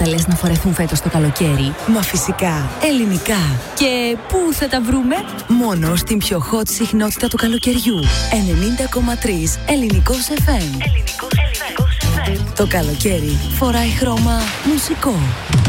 τα λες να φορεθούν φέτος το καλοκαίρι? Μα φυσικά, ελληνικά. Και πού θα τα βρούμε? Μόνο στην πιο hot συχνότητα του καλοκαιριού. 90,3 Ελληνικός FM. Το καλοκαίρι φοράει χρώμα μουσικό.